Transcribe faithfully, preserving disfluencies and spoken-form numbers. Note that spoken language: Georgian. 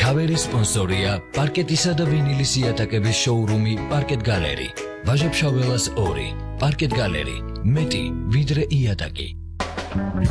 ქავერის სპონსორია პარკეტისა და ვინილის იატაკების შოურუმი პარკეტ გალერი. ვაჟა-ფშაველას ორი. პარკეტ გალერი. მეტი ვიდრე იატაკი.